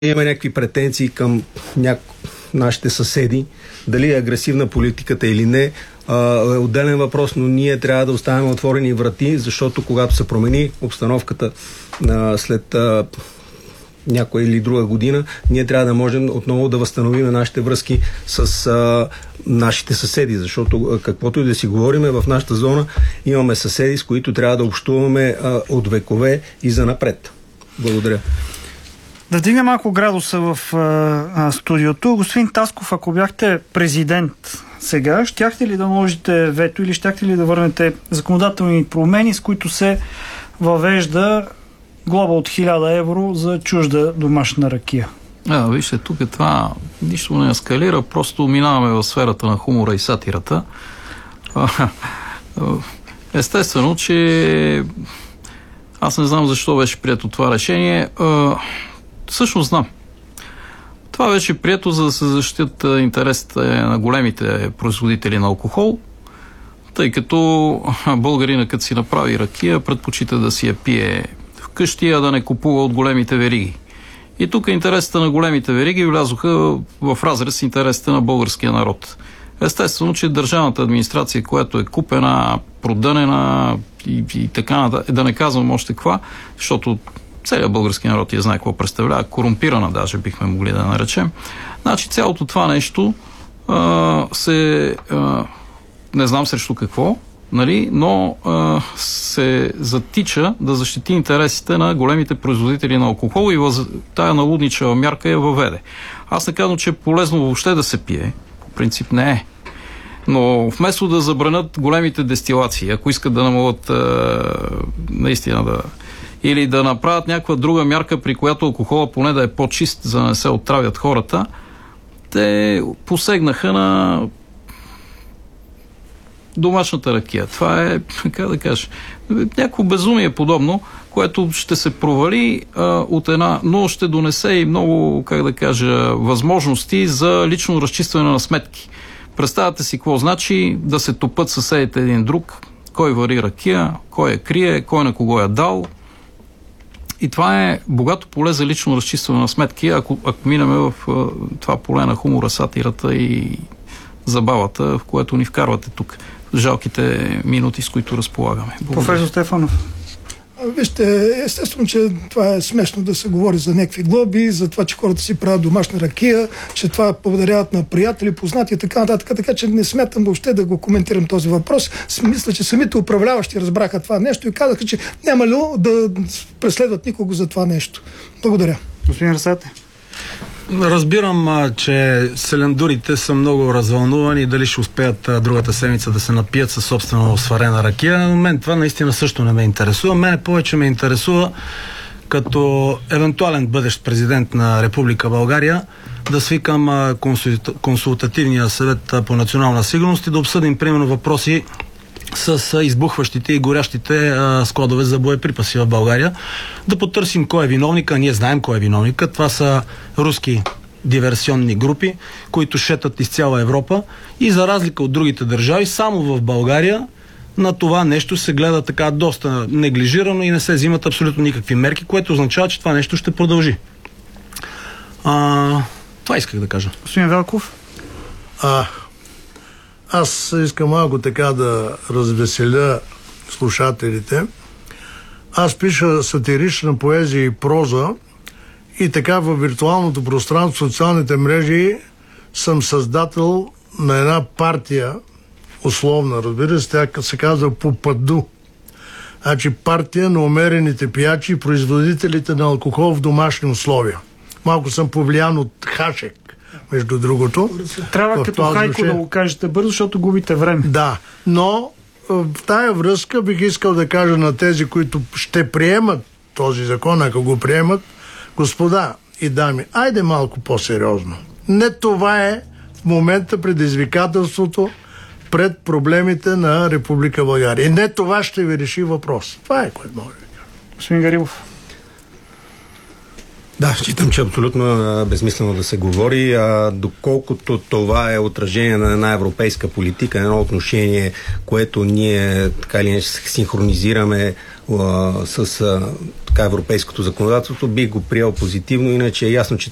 имаме някакви претенции към нашите съседи, дали е агресивна политиката или не, е отделен въпрос, но ние трябва да оставим отворени врати, защото когато се промени обстановката след някоя или друга година, ние трябва да можем отново да възстановим нашите връзки с нашите съседи, защото каквото и да си говориме, в нашата зона имаме съседи, с които трябва да общуваме от векове и занапред. Благодаря. Да вдигне малко градуса в студиото. Господин Тасков, ако бяхте президент сега, щяхте ли да наложите вето или щяхте ли да върнете законодателни промени, с които се въвежда глоба от 1000 евро за чужда домашна ракия? Вижте, тук това нищо не ескалира, просто минаваме в сферата на хумора и сатирата. Естествено, че аз не знам защо беше прието това решение. Всъщност знам. Това беше прието, за да се защитят интересите на големите производители на алкохол, тъй като българина, като си направи ракия, предпочита да си я пие вкъщи, а да не купува от големите вериги. И тук интересите на големите вериги влязоха в разрез с интересите на българския народ. Естествено, че държавната администрация, която е купена, продънена и така нататък, да не казвам още каква, защото целият български народ я знае какво представлява, корумпирана даже бихме могли да наречем. Значи цялото това нещо не знам срещу какво, нали, но се затича да защити интересите на големите производители на алкохол и тая налудничава мярка я въведе. Аз не казвам, че е полезно въобще да се пие. По принцип не е. Но вместо да забранят големите дестилации, ако искат да намалят наистина или да направят някаква друга мярка, при която алкохола поне да е по-чист, за да не се отравят хората, те посегнаха на домашната ракия. Това е, как да кажа, някакво безумие подобно, което ще се провали но ще донесе и много, как да кажа, възможности за лично разчистване на сметки. Представете си какво значи да се топат съседите един друг, кой вари ракия, кой я крие, кой на кого я дал. И това е богато поле за лично разчистване на сметки, ако минеме в това поле на хумора, сатирата и забавата, в което ни вкарвате тук. Жалките минути, с които разполагаме. Благодаря. Професор Стефанов. Вижте, естествено, че това е смешно да се говори за някакви глоби, за това, че хората си правят домашна ракия, че това подаряват на приятели, познати и така нататък, така че не смятам въобще да го коментирам този въпрос. Мисля, че самите управляващи разбраха това нещо и казаха, че няма ли да преследват никого за това нещо. Благодаря. Господин Расате. Разбирам, че селендурите са много развълнувани дали ще успеят другата седмица да се напият със собствено сварена ракия. Мен това наистина също не ме интересува. Мене повече ме интересува като евентуален бъдещ президент на Република България да свикам консултативния съвет по национална сигурност и да обсъдим примерно въпроси с избухващите и горящите складове за боеприпаси в България. Да потърсим кой е виновника. Ние знаем кой е виновника. Това са руски диверсионни групи, които шетат из цяла Европа и за разлика от другите държави, само в България на това нещо се гледа така доста неглижирано и не се взимат абсолютно никакви мерки, което означава, че това нещо ще продължи. Това исках да кажа. Господин Велков? Аз искам малко така да развеселя слушателите. Аз пиша сатирична поезия и проза и така във виртуалното пространство, в социалните мрежи съм създател на една партия, условна, разбира се, тя се казва Попаду. Значи партия на умерените пиячи и производителите на алкохол в домашни условия. Малко съм повлиян от Хашек, между другото. Трябва като хайко да го кажете бързо, защото губите време. Да, но в тая връзка бих искал да кажа на тези, които ще приемат този закон, ако го приемат, господа и дами, айде малко по-сериозно. Не това е в момента предизвикателството пред проблемите на Република България. И не това ще ви реши въпрос. Това е, което може да кажа. Господин Гарибов. Да, считам, че абсолютно безмислено да се говори, доколкото това е отражение на една европейска политика, едно отношение, което ние така или иначе синхронизираме с европейското законодателство, бих го приел позитивно, иначе е ясно, че